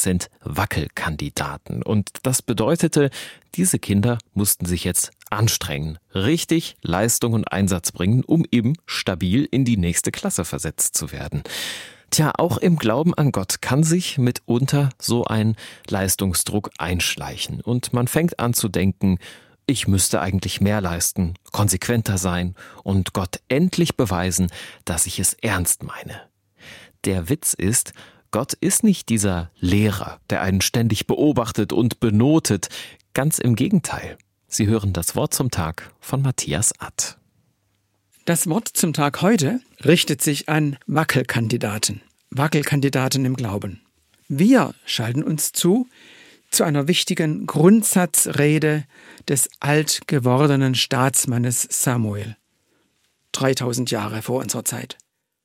100% Wackelkandidaten. Und das bedeutete, diese Kinder mussten sich jetzt anstrengen, richtig Leistung und Einsatz bringen, um eben stabil in die nächste Klasse versetzt zu werden. Tja, auch im Glauben an Gott kann sich mitunter so ein Leistungsdruck einschleichen. Und man fängt an zu denken, ich müsste eigentlich mehr leisten, konsequenter sein und Gott endlich beweisen, dass ich es ernst meine. Der Witz ist, Gott ist nicht dieser Lehrer, der einen ständig beobachtet und benotet. Ganz im Gegenteil. Sie hören das Wort zum Tag von Matthias Att. Das Wort zum Tag heute richtet sich an Wackelkandidaten im Glauben. Wir schalten uns zu einer wichtigen Grundsatzrede des alt gewordenen Staatsmannes Samuel, 3000 Jahre vor unserer Zeit.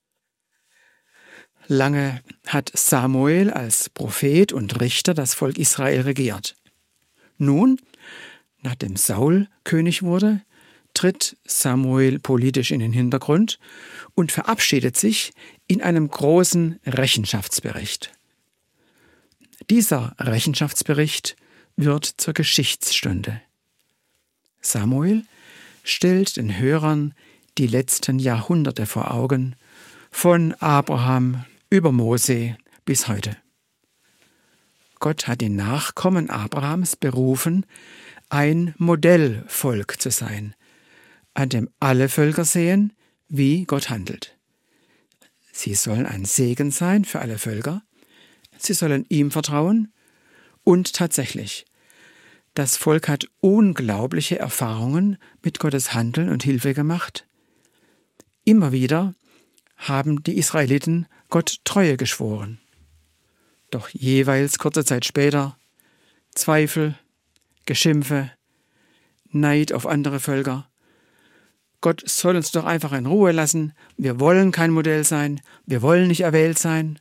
Lange hat Samuel als Prophet und Richter das Volk Israel regiert. Nun, nachdem Saul König wurde, tritt Samuel politisch in den Hintergrund und verabschiedet sich in einem großen Rechenschaftsbericht. Dieser Rechenschaftsbericht wird zur Geschichtsstunde. Samuel stellt den Hörern die letzten Jahrhunderte vor Augen, von Abraham über Mose bis heute. Gott hat die Nachkommen Abrahams berufen, ein Modellvolk zu sein, an dem alle Völker sehen, wie Gott handelt. Sie sollen ein Segen sein für alle Völker, sie sollen ihm vertrauen und tatsächlich, das Volk hat unglaubliche Erfahrungen mit Gottes Handeln und Hilfe gemacht. Immer wieder haben die Israeliten Gott Treue geschworen. Doch jeweils kurze Zeit später Zweifel, Geschimpfe, Neid auf andere Völker. Gott soll uns doch einfach in Ruhe lassen. Wir wollen kein Modell sein. Wir wollen nicht erwählt sein.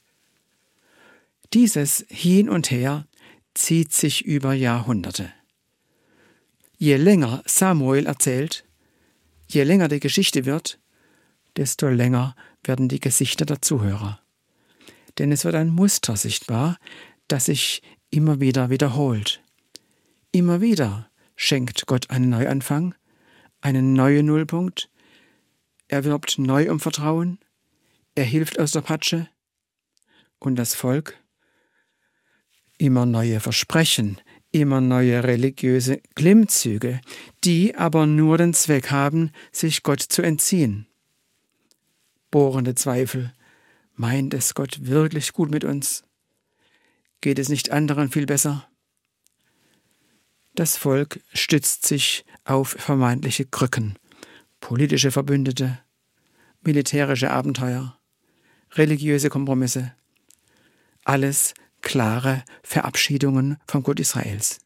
Dieses Hin und Her zieht sich über Jahrhunderte. Je länger Samuel erzählt, je länger die Geschichte wird, desto länger werden die Gesichter der Zuhörer. Denn es wird ein Muster sichtbar, das sich immer wieder wiederholt. Immer wieder schenkt Gott einen Neuanfang, einen neuen Nullpunkt. Er wirbt neu um Vertrauen. Er hilft aus der Patsche. Und das Volk? Immer neue Versprechen, immer neue religiöse Klimmzüge, die aber nur den Zweck haben, sich Gott zu entziehen. Bohrende Zweifel. Meint es Gott wirklich gut mit uns? Geht es nicht anderen viel besser? Das Volk stützt sich auf vermeintliche Krücken, politische Verbündete, militärische Abenteuer, religiöse Kompromisse. Alles klare Verabschiedungen vom Gott Israels.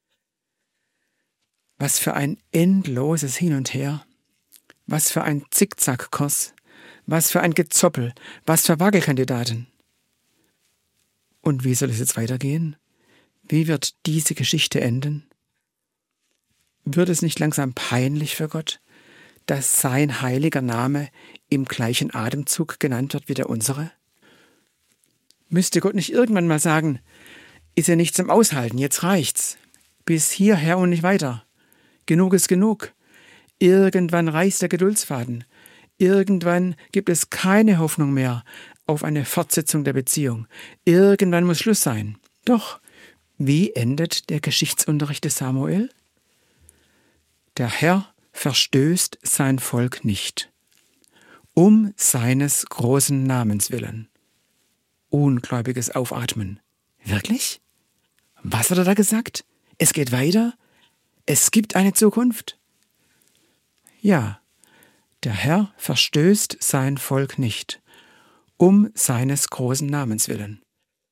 Was für ein endloses Hin und Her, was für ein Zickzackkurs, was für ein Gezoppel, was für Wackelkandidaten. Und wie soll es jetzt weitergehen? Wie wird diese Geschichte enden? Wird es nicht langsam peinlich für Gott, dass sein heiliger Name im gleichen Atemzug genannt wird wie der unsere? Müsste Gott nicht irgendwann mal sagen, ist ja nicht zum Aushalten, jetzt reicht's. Bis hierher und nicht weiter. Genug ist genug. Irgendwann reißt der Geduldsfaden. Irgendwann gibt es keine Hoffnung mehr auf eine Fortsetzung der Beziehung. Irgendwann muss Schluss sein. Doch, wie endet der Geschichtsunterricht des Samuel? Der Herr verstößt sein Volk nicht, um seines großen Namens willen. Ungläubiges Aufatmen. Wirklich? Was hat er da gesagt? Es geht weiter? Es gibt eine Zukunft? Ja, der Herr verstößt sein Volk nicht, um seines großen Namens willen.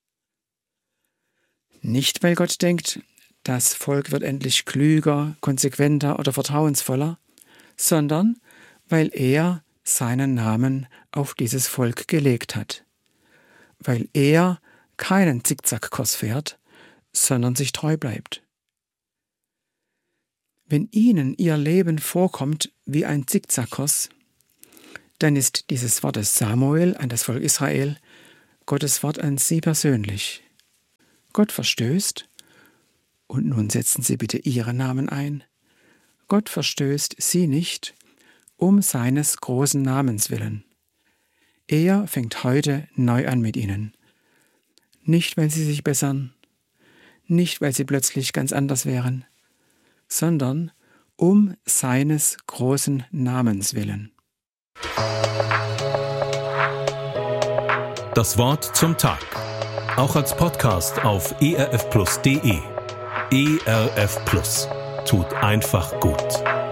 Nicht, weil Gott denkt, das Volk wird endlich klüger, konsequenter oder vertrauensvoller, sondern weil er seinen Namen auf dieses Volk gelegt hat. Weil er keinen Zickzackkurs fährt, sondern sich treu bleibt. Wenn Ihnen Ihr Leben vorkommt wie ein Zickzackkurs, dann ist dieses Wort des Samuel an das Volk Israel Gottes Wort an Sie persönlich. Gott verstößt, und nun setzen Sie bitte Ihren Namen ein, Gott verstößt Sie nicht um seines großen Namens willen. Er fängt heute neu an mit Ihnen. Nicht, weil Sie sich bessern, nicht, weil Sie plötzlich ganz anders wären, sondern um seines großen Namens willen. Das Wort zum Tag. Auch als Podcast auf erfplus.de. ERF Plus. Tut einfach gut.